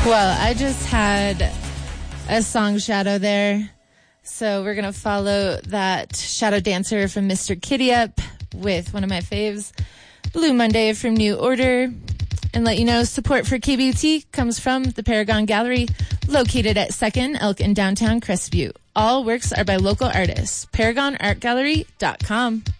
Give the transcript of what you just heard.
Well, I just had a song shadow there. So we're going to follow that shadow dancer from Mr. Kitty Up with one of my faves, Blue Monday from New Order. And let you know, support for KBT comes from the Paragon Gallery, located at 2nd Elk in downtown Crestview. All works are by local artists. ParagonArtGallery.com.